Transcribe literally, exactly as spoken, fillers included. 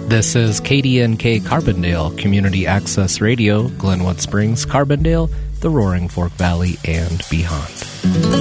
This is K D N K Carbondale, Community Access Radio, Glenwood Springs, Carbondale, the Roaring Fork Valley, and beyond.